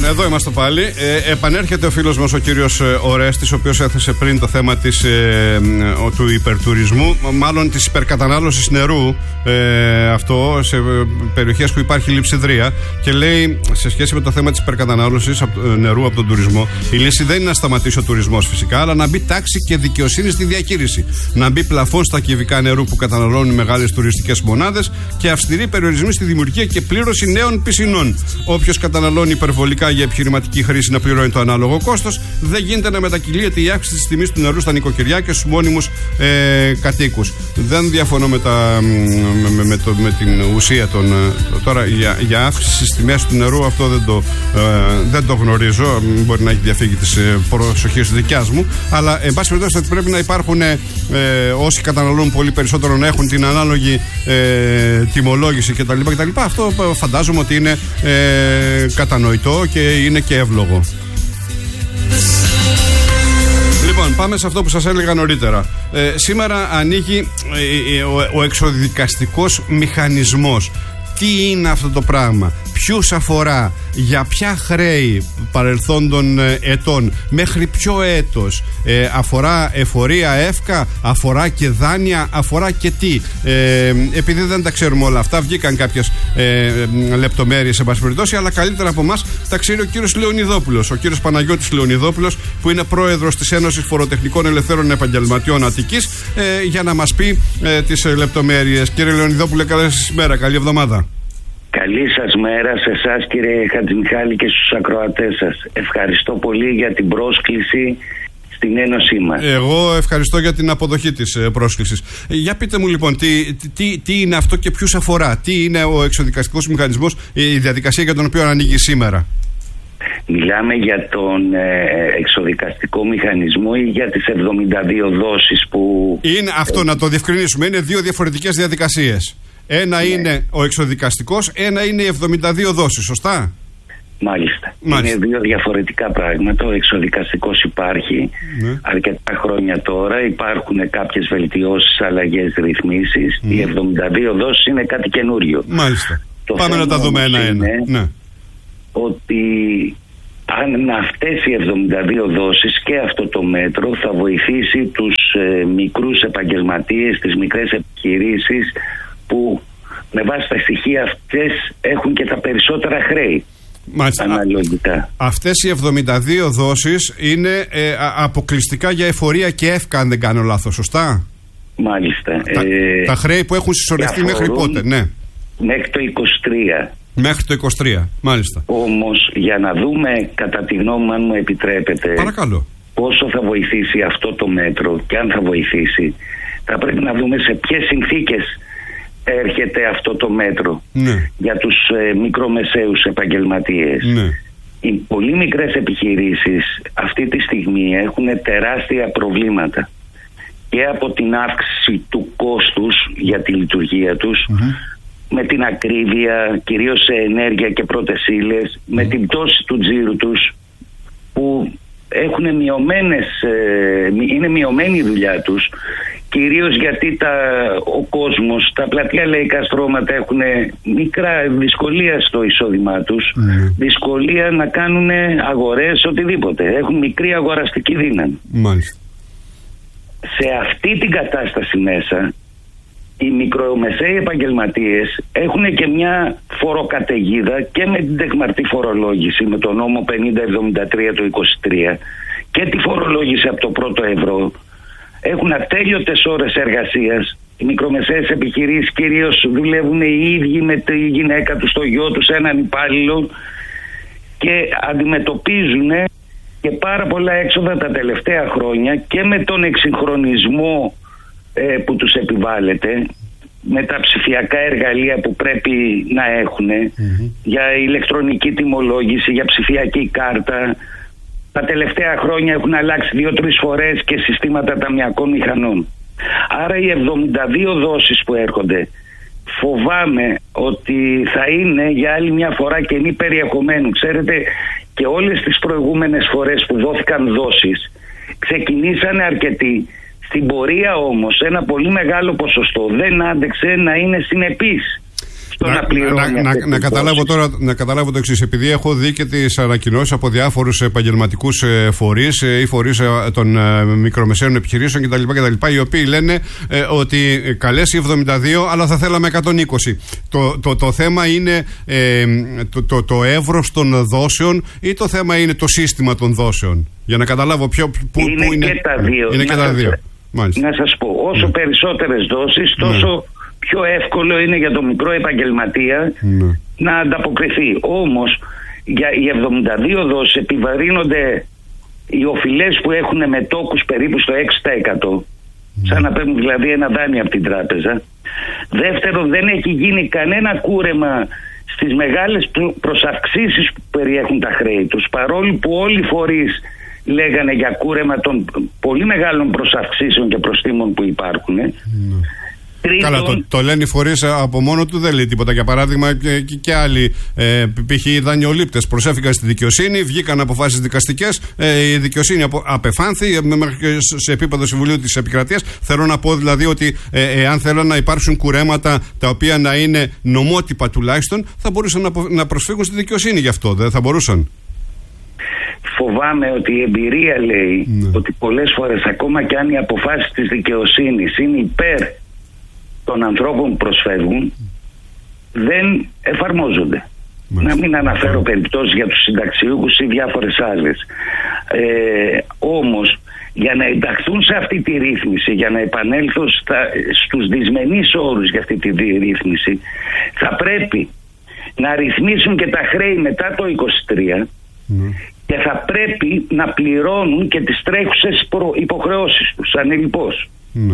Λοιπόν, εδώ είμαστε πάλι. Επανέρχεται ο φίλος μας ο κύριος Ορέστης, ο οποίος έθεσε πριν το θέμα του υπερτουρισμού, μάλλον της υπερκατανάλωσης νερού, αυτό σε περιοχές που υπάρχει λειψιδρία, και λέει σε σχέση με το θέμα της υπερκατανάλωσης νερού από τον τουρισμό, η λύση δεν είναι να σταματήσει ο τουρισμός φυσικά, αλλά να μπει τάξη και δικαιοσύνη στη διαχείριση. Να μπει πλαφόν στα κυβικά νερού που καταναλώνουν μεγάλες τουριστικές μονάδες και αυστηροί περιορισμοί στη δημιουργία και πλήρωση νέων πισινών. Όποιος καταναλώνει υπερβολικά για επιχειρηματική χρήση να πληρώνει το ανάλογο κόστος. Δεν γίνεται να μετακυλίεται η αύξηση της τιμής του νερού στα νοικοκυριά και στους μόνιμους κατοίκους. Δεν διαφωνώ με την ουσία τώρα για αύξηση στις τιμές του νερού. Αυτό δεν το γνωρίζω. Μπορεί να έχει διαφύγει της προσοχής δικιάς μου. Αλλά εν πάση περιπτώσει πρέπει να υπάρχουν όσοι καταναλώνουν πολύ περισσότερο να έχουν την ανάλογη τιμολόγηση κτλ. Αυτό φαντάζομαι ότι είναι κατανοητό και είναι και εύλογο. Λοιπόν, πάμε σε αυτό που σας έλεγα νωρίτερα. Σήμερα ανοίγει ο εξοδικαστικός μηχανισμός. Τι είναι αυτό το πράγμα, ποιους αφορά, για ποια χρέη παρελθόντων ετών, μέχρι ποιο έτος, αφορά εφορία εύκα, αφορά και δάνεια, αφορά και τι. Επειδή δεν τα ξέρουμε όλα αυτά, βγήκαν κάποιες λεπτομέρειες σε πάση περιπτώσει, αλλά καλύτερα από εμάς τα ξέρει ο κύριος Λεωνιδόπουλος, ο κύριος Παναγιώτης Λεωνιδόπουλος, που είναι πρόεδρος της Ένωσης Φοροτεχνικών Ελευθέρων Επαγγελματιών Αττικής, για να μας πει τις λεπτομέρειες. Κύριε Λεωνιδόπουλε, καλή σας ημέρα, καλή εβδομάδα. Καλή σας μέρα σε εσάς, κύριε Χατζημιχάλη, και στους ακροατές σας. Ευχαριστώ πολύ για την πρόσκληση στην Ένωσή μας. Εγώ ευχαριστώ για την αποδοχή της πρόσκλησης. Για πείτε μου λοιπόν, τι είναι αυτό και ποιους αφορά, τι είναι ο εξοδικαστικός μηχανισμός, η διαδικασία για τον οποίο ανοίγει σήμερα. Μιλάμε για τον εξοδικαστικό μηχανισμό ή για τις 72 δόσεις που... Είναι αυτό, να το διευκρινίσουμε, είναι δύο διαφορετικές διαδικασίες. Ένα είναι ο εξοδικαστικός, ένα είναι οι 72 δόσεις, σωστά? Μάλιστα. Είναι δύο διαφορετικά πράγματα. Ο εξοδικαστικός υπάρχει αρκετά χρόνια τώρα. Υπάρχουν κάποιες βελτιώσεις, αλλαγές, ρυθμίσεις. Οι 72 δόσεις είναι κάτι καινούριο. Μάλιστα. Πάμε να τα δούμε ένα-ένα. Ναι. Ότι αν αυτές οι 72 δόσεις και αυτό το μέτρο θα βοηθήσει τους μικρούς επαγγελματίες, τις μικρές επιχειρήσεις που με βάση τα στοιχεία αυτές έχουν και τα περισσότερα χρέη. Μάλιστα. Αναλογικά. Αυτές οι 72 δόσεις είναι αποκλειστικά για εφορία και εύκα, αν δεν κάνω λάθος, σωστά? Μάλιστα. Τα χρέη που έχουν συσσωρευτεί μέχρι πότε? Ναι. Μέχρι το 23. Μέχρι το 23, μάλιστα. Όμως για να δούμε, κατά τη γνώμη μου, αν μου επιτρέπετε, παρακαλώ, πόσο θα βοηθήσει αυτό το μέτρο και αν θα βοηθήσει, θα πρέπει να δούμε σε ποιες συνθήκες έρχεται αυτό το μέτρο για τους μικρομεσαίους επαγγελματίες. Οι πολύ μικρές επιχειρήσεις αυτή τη στιγμή έχουν τεράστια προβλήματα και από την αύξηση του κόστους για τη λειτουργία τους, με την ακρίβεια κυρίως σε ενέργεια και πρώτες ύλες, με την πτώση του τζίρου τους, που έχουν είναι μειωμένη η δουλειά τους, κυρίως γιατί ο κόσμος, τα πλατεία λαϊκά στρώματα έχουν μικρά δυσκολία στο εισόδημά τους, δυσκολία να κάνουν αγορές, οτιδήποτε. Έχουν μικρή αγοραστική δύναμη. Μάλιστα. Σε αυτή την κατάσταση μέσα, οι μικρομεσαίοι επαγγελματίες έχουν και μια φοροκαταιγίδα και με την τεκμαρτή φορολόγηση, με το νόμο 5073 του 23, και τη φορολόγηση από το πρώτο ευρώ. Έχουν ατέλειωτες ώρες εργασίας. Οι μικρομεσαίες επιχειρήσεις κυρίως δουλεύουν οι ίδιοι με τη γυναίκα τους, το γιο τους, έναν υπάλληλο, και αντιμετωπίζουν και πάρα πολλά έξοδα τα τελευταία χρόνια, και με τον εξυγχρονισμό που τους επιβάλλεται, με τα ψηφιακά εργαλεία που πρέπει να έχουν, για ηλεκτρονική τιμολόγηση, για ψηφιακή κάρτα. Τα τελευταία χρόνια έχουν αλλάξει 2-3 φορές και συστήματα ταμιακών μηχανών. Άρα οι 72 δόσεις που έρχονται, φοβάμαι ότι θα είναι για άλλη μια φορά κενή περιεχομένου. Ξέρετε, και όλες τις προηγούμενες φορές που δόθηκαν δόσεις, ξεκινήσανε αρκετοί. Στην πορεία όμως ένα πολύ μεγάλο ποσοστό δεν άντεξε να είναι συνεπής. να καταλάβω το εξής. Επειδή έχω δει και τις ανακοινώσεις από διάφορους επαγγελματικούς φορείς ή φορείς των μικρομεσαίων επιχειρήσεων κτλ. Οι οποίοι λένε ότι καλέσει 72, αλλά θα θέλαμε 120. Το θέμα είναι το εύρος των δόσεων ή το θέμα είναι το σύστημα των δόσεων? Για να καταλάβω πού είναι. Και τα δύο. Είναι και τα δύο. Μάλιστα. Να σας πω, όσο περισσότερες δόσεις, τόσο πιο εύκολο είναι για το μικρό επαγγελματία να ανταποκριθεί. Όμως για οι 72 δόσεις επιβαρύνονται οι οφειλές που έχουν μετόκους περίπου στο 6%, σαν να παίρνουν δηλαδή ένα δάνειο από την τράπεζα. Δεύτερον, δεν έχει γίνει κανένα κούρεμα στις μεγάλες προσαυξήσεις που περιέχουν τα χρέη τους, παρόλο που όλοι οι φορείς λέγανε για κούρεμα των πολύ μεγάλων προσαυξήσεων και προστίμων που υπάρχουν. Καλά, το λένε οι φορείς από μόνο του, δεν λέει τίποτα. Για παράδειγμα, και άλλοι π.χ. οι δανειολήπτες προσέφηκαν στη δικαιοσύνη, βγήκαν αποφάσεις δικαστικές, η δικαιοσύνη απεφάνθη σε επίπεδο Συμβουλίου της Επικρατείας. Θέλω να πω δηλαδή ότι εάν θέλουν να υπάρξουν κουρέματα τα οποία να είναι νομότυπα τουλάχιστον, θα μπορούσαν να προσφύγουν στη δικαιοσύνη γι' αυτό, δεν θα μπορούσαν? Φοβάμαι ότι η εμπειρία λέει ότι πολλές φορές, ακόμα και αν οι αποφάσεις της δικαιοσύνης είναι υπέρ των ανθρώπων που προσφεύγουν, δεν εφαρμόζονται. Να μην αναφέρω περιπτώσεις για τους συνταξιούχους ή διάφορες άλλες. Όμως, για να ενταχθούν σε αυτή τη ρύθμιση, για να επανέλθουν στους δυσμενείς όρους για αυτή τη ρύθμιση, θα πρέπει να ρυθμίσουν και τα χρέη μετά το 23 και θα πρέπει να πληρώνουν και τις τρέχουσες υποχρεώσεις τους ανελιπώς.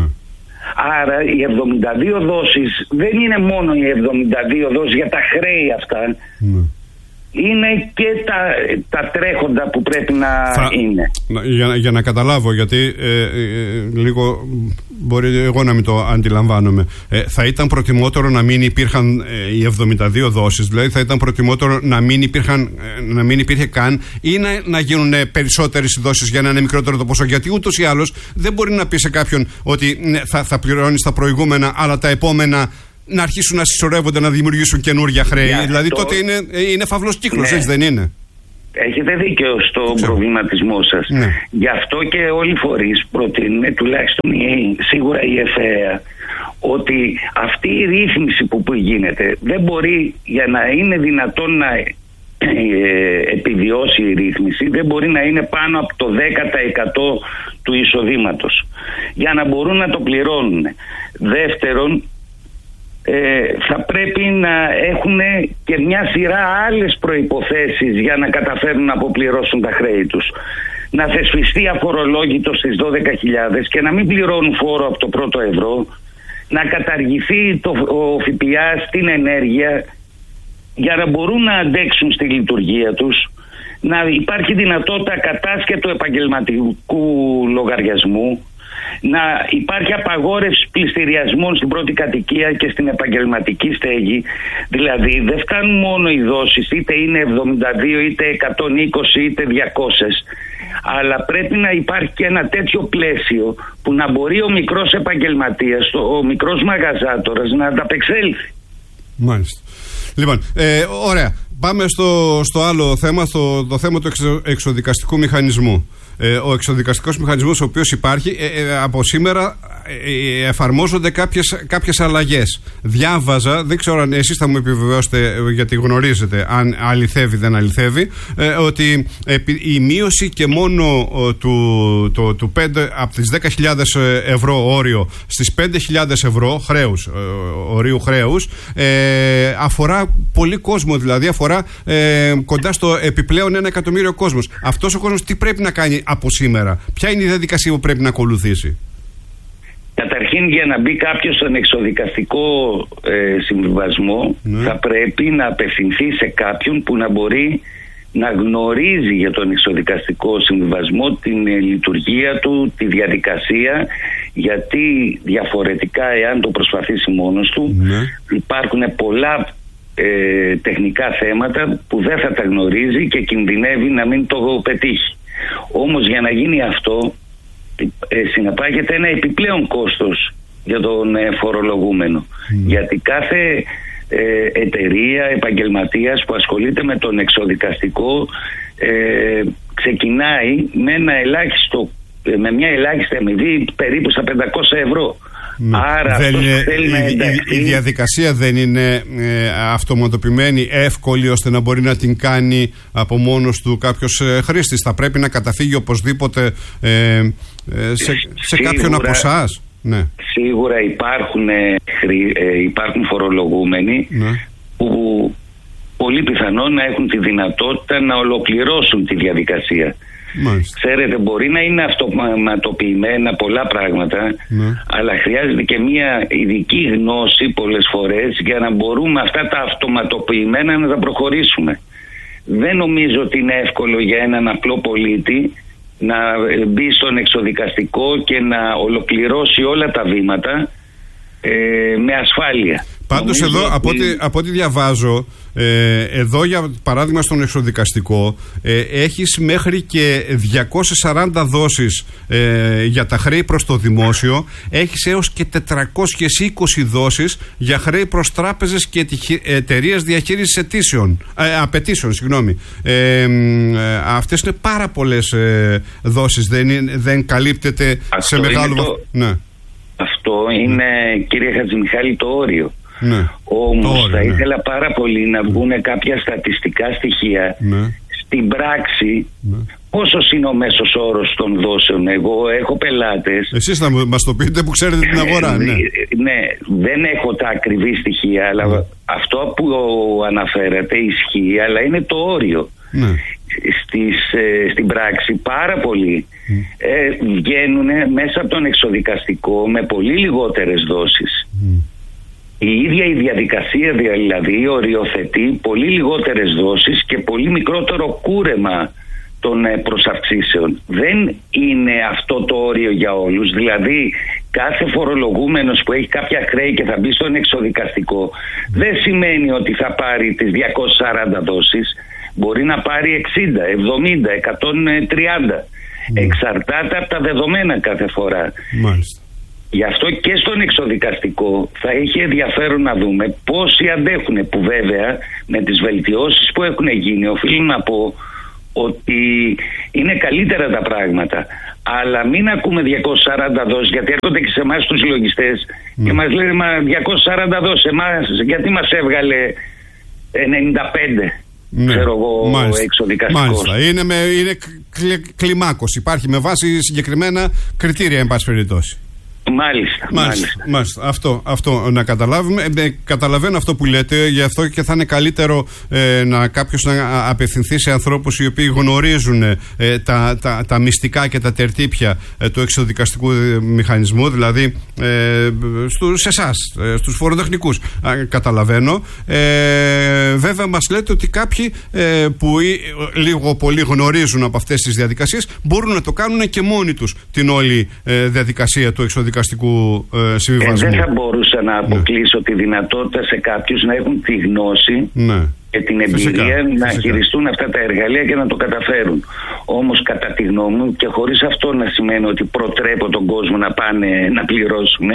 Άρα οι 72 δόσεις δεν είναι μόνο οι 72 δόσεις για τα χρέη αυτά, είναι και τα τρέχοντα που πρέπει να είναι. Για να καταλάβω, γιατί λίγο μπορεί εγώ να μην το αντιλαμβάνομαι. Θα ήταν προτιμότερο να μην υπήρχαν οι 72 δόσεις, δηλαδή θα ήταν προτιμότερο να μην υπήρχε καν, ή να γίνουν περισσότερες δόσεις για να είναι μικρότερο το ποσό? Γιατί ούτως ή άλλως δεν μπορεί να πει σε κάποιον ότι θα πληρώνεις τα προηγούμενα, αλλά τα επόμενα να αρχίσουν να συσσωρεύονται, να δημιουργήσουν καινούργια χρέη. Δηλαδή τότε είναι φαύλος κύκλος, έτσι δεν είναι? Έχετε δίκιο στον προβληματισμό σας. Γι' αυτό και όλοι οι φορείς προτείνουν, τουλάχιστον σίγουρα η ΕΦΕΑ, ότι αυτή η ρύθμιση που γίνεται δεν μπορεί, για να είναι δυνατόν να επιβιώσει η ρύθμιση, δεν μπορεί να είναι πάνω από το 10% του εισοδήματος, για να μπορούν να το πληρώνουν. Δεύτερον, θα πρέπει να έχουν και μια σειρά άλλες προϋποθέσεις για να καταφέρουν να αποπληρώσουν τα χρέη τους. Να θεσπιστεί αφορολόγητο στις 12.000 και να μην πληρώνουν φόρο από το πρώτο ευρώ. Να καταργηθεί ο ΦΠΑ στην ενέργεια για να μπορούν να αντέξουν στη λειτουργία τους. Να υπάρχει δυνατότητα κατάσκετου επαγγελματικού λογαριασμού. Να υπάρχει απαγόρευση πληστηριασμών στην πρώτη κατοικία και στην επαγγελματική στέγη. Δηλαδή δεν φτάνουν μόνο οι δόσεις, είτε είναι 72 είτε 120 είτε 200, αλλά πρέπει να υπάρχει και ένα τέτοιο πλαίσιο που να μπορεί ο μικρός επαγγελματίας, ο μικρός μαγαζάτορας να ανταπεξέλθει. Μάλιστα. Λοιπόν, ωραία. Πάμε στο άλλο θέμα, το θέμα του εξοδικαστικού μηχανισμού. Ο εξοδικαστικός μηχανισμός ο οποίος υπάρχει από σήμερα, εφαρμόζονται κάποιες αλλαγές. Διάβαζα, δεν ξέρω αν εσείς θα μου επιβεβαιώσετε, γιατί γνωρίζετε αν αληθεύει δεν αληθεύει, ότι η μείωση και μόνο του 5, από τις 10.000 ευρώ όριο στις 5.000 ευρώ χρέους, ορίου χρέους, αφορά πολύ κόσμο, δηλαδή αφορά κοντά στο επιπλέον 1 εκατομμύριο κόσμος. Αυτός ο κόσμος τι πρέπει να κάνει από σήμερα? Ποια είναι η διαδικασία που πρέπει να ακολουθήσει? Καταρχήν, για να μπει κάποιος στον εξοδικαστικό συμβιβασμό, θα πρέπει να απευθυνθεί σε κάποιον που να μπορεί να γνωρίζει για τον εξοδικαστικό συμβιβασμό, την λειτουργία του, τη διαδικασία, γιατί διαφορετικά, εάν το προσπαθήσει μόνος του, υπάρχουν πολλά τεχνικά θέματα που δεν θα τα γνωρίζει και κινδυνεύει να μην το πετύχει. Όμως για να γίνει αυτό συνεπάγεται ένα επιπλέον κόστος για τον φορολογούμενο, γιατί κάθε εταιρεία, επαγγελματίας που ασχολείται με τον εξοδικαστικό ξεκινάει με μια ελάχιστη αμοιβή περίπου στα 500 ευρώ. Άρα η διαδικασία δεν είναι αυτοματοποιημένη, εύκολη, ώστε να μπορεί να την κάνει από μόνος του κάποιος χρήστης? Θα πρέπει να καταφύγει οπωσδήποτε σε κάποιον από εσάς? Ναι. Σίγουρα υπάρχουν φορολογούμενοι, ναι, που πολύ πιθανόν να έχουν τη δυνατότητα να ολοκληρώσουν τη διαδικασία. Μάλιστα. Ξέρετε, μπορεί να είναι αυτοματοποιημένα πολλά πράγματα, ναι, αλλά χρειάζεται και μια ειδική γνώση πολλές φορές για να μπορούμε αυτά τα αυτοματοποιημένα να τα προχωρήσουμε. Δεν νομίζω ότι είναι εύκολο για έναν απλό πολίτη να μπει στον εξοδικαστικό και να ολοκληρώσει όλα τα βήματα με ασφάλεια. Πάντως εδώ από ό,τι διαβάζω, εδώ για παράδειγμα στον εξοδικαστικό έχεις μέχρι και 240 δόσεις για τα χρέη προς το δημόσιο, έχεις έως και 420 δόσεις για χρέη προς τράπεζες και εταιρείες διαχείρισης απαιτήσεων. Αυτές είναι πάρα πολλές δόσεις, δεν καλύπτεται αυτό σε μεγάλο βαθμό. Ναι. Αυτό είναι, κύριε Χατζημιχάλη, το όριο. Ναι. Όμως θα ήθελα πάρα πολύ να βγουν κάποια στατιστικά στοιχεία, ναι, στην πράξη, ναι, πόσος είναι ο μέσος όρος των δόσεων. Εγώ έχω πελάτες. Εσείς θα μας το πείτε που ξέρετε την αγορά. Ναι, ναι, δεν έχω τα ακριβή στοιχεία, αλλά ναι, αυτό που αναφέρατε ισχύει, αλλά είναι το όριο. Ναι. Στην πράξη πάρα πολλοί βγαίνουν μέσα από τον εξοδικαστικό με πολύ λιγότερες δόσεις. Η ίδια η διαδικασία δηλαδή οριοθετεί πολύ λιγότερες δόσεις και πολύ μικρότερο κούρεμα των προσαυξήσεων. Δεν είναι αυτό το όριο για όλους. Δηλαδή κάθε φορολογούμενος που έχει κάποια χρέη και θα μπει στον εξοδικαστικό δεν σημαίνει ότι θα πάρει τις 240 δόσεις. Μπορεί να πάρει 60, 70, 130. Εξαρτάται από τα δεδομένα κάθε φορά. Μάλιστα. Γι' αυτό και στον εξοδικαστικό θα είχε ενδιαφέρον να δούμε πόσοι αντέχουν, που βέβαια με τις βελτιώσεις που έχουν γίνει οφείλω να πω ότι είναι καλύτερα τα πράγματα. Αλλά μην ακούμε 240 δόσεις, γιατί έρχονται και σε εμάς τους λογιστές και μας λένε 240 δόσεις, εμάς γιατί μας έβγαλε 95. Ναι, ξέρω εγώ, εξοδικαστικός. Μάλιστα. Είναι κλιμάκωση. Υπάρχει με βάση συγκεκριμένα κριτήρια, εν πάση περιπτώσει. Μάλιστα. Αυτό να καταλάβουμε. Καταλαβαίνω αυτό που λέτε, γι' αυτό και θα είναι καλύτερο να κάποιος να απευθυνθεί σε ανθρώπους οι οποίοι γνωρίζουν τα μυστικά και τα τερτύπια του εξοδικαστικού μηχανισμού, δηλαδή σε εσάς, στους φοροτεχνικούς. Καταλαβαίνω. Βέβαια μας λέτε ότι κάποιοι που λίγο πολύ γνωρίζουν από αυτές τις διαδικασίες μπορούν να το κάνουν και μόνοι τους την όλη διαδικασία του εξοδικαστικού συμβιβασμού. Δεν θα μπορούσα να αποκλείσω τη δυνατότητα σε κάποιους να έχουν τη γνώση, ναι, και την εμπειρία να χειριστούν αυτά τα εργαλεία και να το καταφέρουν. Όμως κατά τη γνώμη μου, και χωρίς αυτό να σημαίνει ότι προτρέπω τον κόσμο να πάνε να πληρώσουν,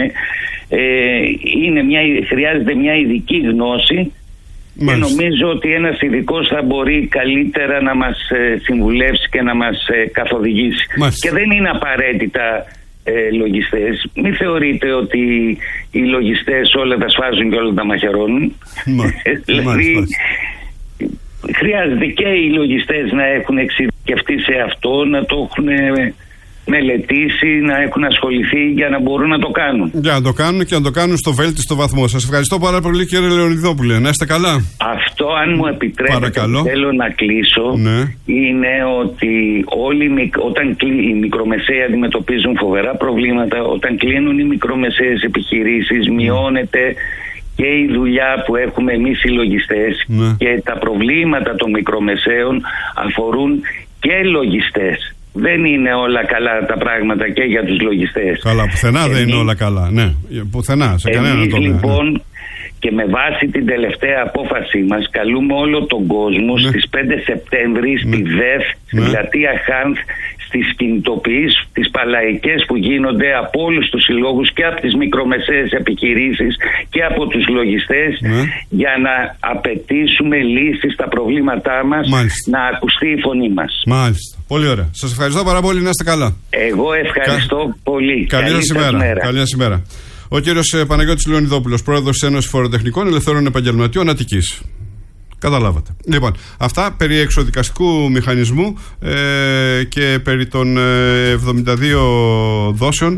χρειάζεται μια ειδική γνώση. Και νομίζω ότι ένας ειδικός θα μπορεί καλύτερα να μας συμβουλεύσει και να μας καθοδηγήσει. Και δεν είναι απαραίτητα λογιστές. Μην θεωρείτε ότι οι λογιστές όλα τα σφάζουν και όλα τα μαχαιρώνουν. Δηλαδή χρειάζεται και οι λογιστές να έχουν εξειδικευτεί σε αυτό, να το έχουν μελετήσει, να έχουν ασχοληθεί για να μπορούν να το κάνουν. Για να το κάνουν και να το κάνουν στο βέλτιστο βαθμό. Σας ευχαριστώ πάρα πολύ, κύριε Λεωνιδόπουλε. Να είστε καλά. Αυτό, αν μου επιτρέπετε, θέλω να κλείσω, ναι, είναι ότι όταν οι μικρομεσαίοι αντιμετωπίζουν φοβερά προβλήματα, όταν κλείνουν οι μικρομεσαίες επιχειρήσεις, μειώνεται και η δουλειά που έχουμε εμείς οι λογιστές, ναι, και τα προβλήματα των μικρομεσαίων αφορούν και λογιστές. Δεν είναι όλα καλά τα πράγματα και για τους λογιστές. Καλά, πουθενά δεν είναι όλα καλά. Ναι, πουθενά, σε κανένα τομέα. Λοιπόν, Και με βάση την τελευταία απόφασή μας καλούμε όλο τον κόσμο στις 5 Σεπτέμβρη στη ΔΕΘ, στην πλατεία Χάνθ, στις κινητοποιήσεις, τις παλαϊκές που γίνονται από όλους τους συλλόγους και από τις μικρομεσαίες επιχειρήσεις και από τους λογιστές, για να απαιτήσουμε λύσεις στα προβλήματά μας, να ακουστεί η φωνή μας. Μάλιστα. Πολύ ωραία. Σας ευχαριστώ πάρα πολύ. Να είστε καλά. Εγώ ευχαριστώ πολύ. Καλή σας ημέρα. Ο κύριος Παναγιώτης Λεωνιδόπουλος, πρόεδρος της Ένωσης Φοροτεχνικών Ελευθέρων Επαγγελματιών Αττικής. Καταλάβατε. Λοιπόν, αυτά περί εξοδικαστικού μηχανισμού και περί των 72 δόσεων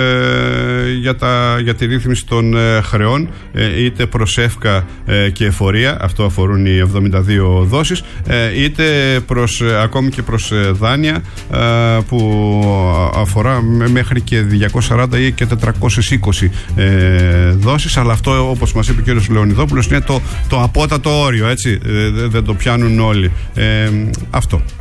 για τη ρύθμιση των χρεών, είτε προς ΕΦΚΑ και εφορία, αυτό αφορούν οι 72 δόσεις, είτε ακόμη και προς δάνεια που αφορά μέχρι και 240 ή και 420 δόσεις, αλλά αυτό, όπως μας είπε ο κ. Λεωνιδόπουλος, είναι το απότατο όριο, έτσι. Δεν το πιάνουν όλοι. Αυτό.